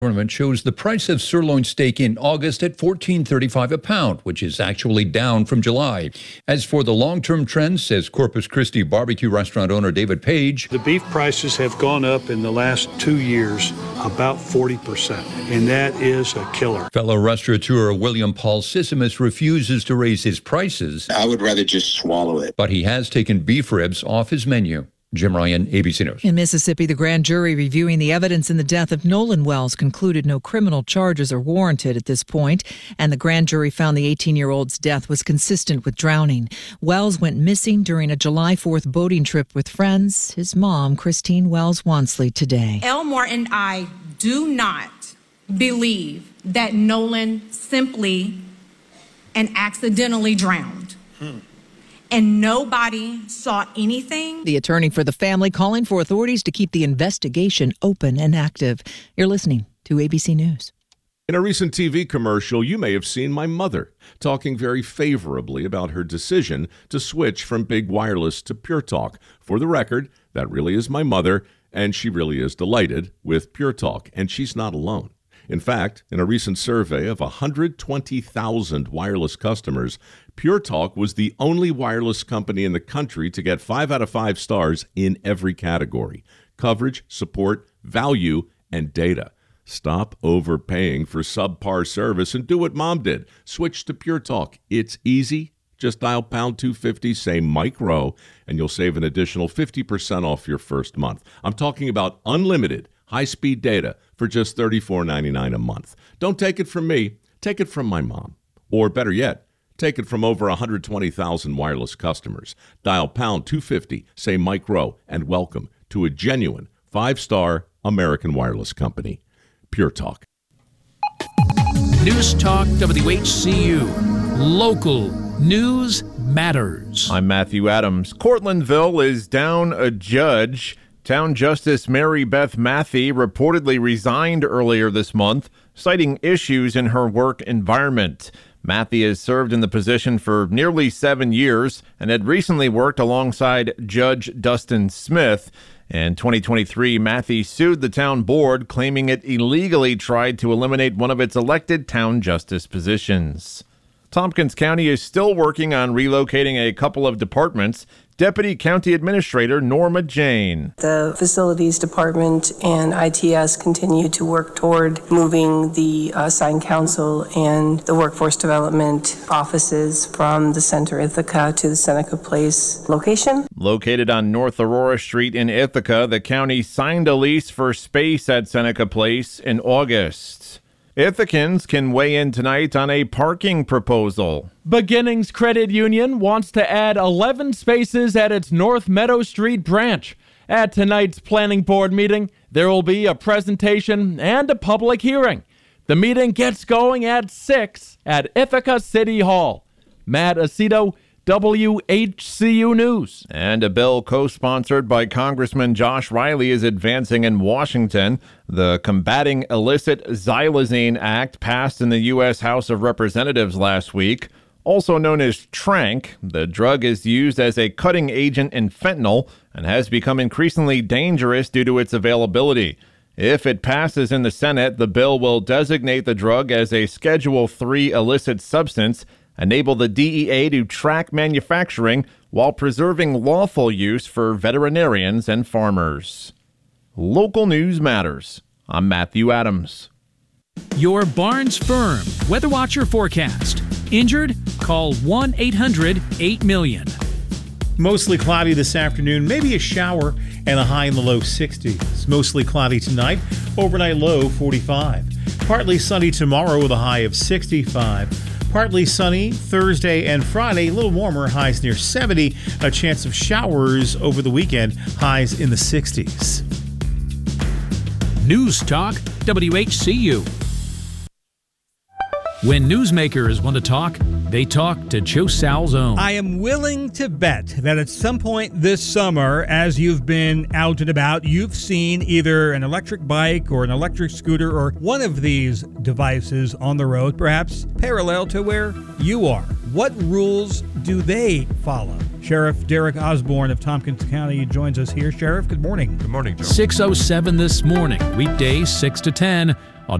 Government shows the price of sirloin steak in August at $14.35 a pound, which is actually down from July. As for the long-term trend, says Corpus Christi barbecue restaurant owner David Page, the beef prices have gone up in the last 2 years about 40%, and that is a killer. Fellow restaurateur William Paul Sissimus refuses to raise his prices. I would rather just swallow it. But he has taken beef ribs off his menu. Jim Ryan, ABC News. In Mississippi, the grand jury reviewing the evidence in the death of Nolan Wells concluded no criminal charges are warranted at this point, and the grand jury found the 18-year-old's death was consistent with drowning. Wells went missing during a July 4th boating trip with friends. His mom, Christine Wells Wansley, today. Elmore and I do not believe that Nolan simply and accidentally drowned. And nobody saw anything. The attorney for the family calling for authorities to keep the investigation open and active. You're listening to ABC News. In a recent TV commercial, you may have seen my mother talking very favorably about her decision to switch from big wireless to Pure Talk. For the record, that really is my mother, and she really is delighted with Pure Talk, and she's not alone. In fact, in a recent survey of 120,000 wireless customers, Pure Talk was the only wireless company in the country to get 5 out of 5 stars in every category: coverage, support, value, and data. Stop overpaying for subpar service and do what Mom did. Switch to Pure Talk. It's easy. Just dial pound 250, say Mike Rowe, and you'll save an additional 50% off your first month. I'm talking about unlimited high-speed data for just $34.99 a month. Don't take it from me. Take it from my mom. Or better yet, take it from over 120,000 wireless customers. Dial pound 250, say Mike Rowe, and welcome to a genuine 5-star American wireless company. Pure Talk. News Talk WHCU. Local news matters. I'm Matthew Adams. Cortlandville is down a judge. Town Justice Mary Beth Matthey reportedly resigned earlier this month, citing issues in her work environment. Matthey has served in the position for nearly 7 years and had recently worked alongside Judge Dustin Smith. In 2023, Matthey sued the town board, claiming it illegally tried to eliminate one of its elected town justice positions. Tompkins County is still working on relocating a couple of departments. Deputy County Administrator Norma Jane. The Facilities Department and ITS continue to work toward moving the assigned council and the workforce development offices from the Center Ithaca to the Seneca Place location. Located on North Aurora Street in Ithaca, the county signed a lease for space at Seneca Place in August. Ithacans can weigh in tonight on a parking proposal. Beginnings Credit Union wants to add 11 spaces at its North Meadow Street branch. At tonight's planning board meeting, there will be a presentation and a public hearing. The meeting gets going at 6 at Ithaca City Hall. Matt Aceto, WHCU News. And a bill co-sponsored by Congressman Josh Riley is advancing in Washington. The Combating Illicit Xylazine Act passed in the U.S. House of Representatives last week. Also known as Tranq, the drug is used as a cutting agent in fentanyl and has become increasingly dangerous due to its availability. If it passes in the Senate, the bill will designate the drug as a Schedule III illicit substance, enable the DEA to track manufacturing while preserving lawful use for veterinarians and farmers. Local news matters. I'm Matthew Adams. Your Barnes Firm Weather Watcher forecast. Injured? Call 1-800-8-million. Mostly cloudy this afternoon, maybe a shower and a high in the low 60s. Mostly cloudy tonight, overnight low 45. Partly sunny tomorrow with a high of 65. Partly sunny Thursday and Friday, a little warmer, highs near 70. A chance of showers over the weekend, highs in the 60s. News Talk WHCU. When newsmakers want to talk, they talk to Joe Salzone. I am willing to bet that at some point this summer, as you've been out and about, you've seen either an electric bike or an electric scooter or one of these devices on the road, perhaps parallel to where you are. What rules do they follow? Sheriff Derek Osborne of Tompkins County joins us here. Sheriff, good morning. Good morning, Joe. 6:07 this morning, weekdays 6 to 10 on